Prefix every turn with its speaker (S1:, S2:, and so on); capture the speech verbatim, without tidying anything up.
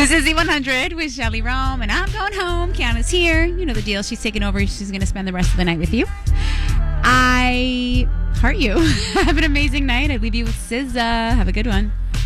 S1: This is Z one hundred with Shelly Rome, and I'm going home. Kiana's here. You know the deal. She's taking over. She's going to spend the rest of the night with you. I heart you. Have an amazing night. I leave you with S Z A. Have a good one.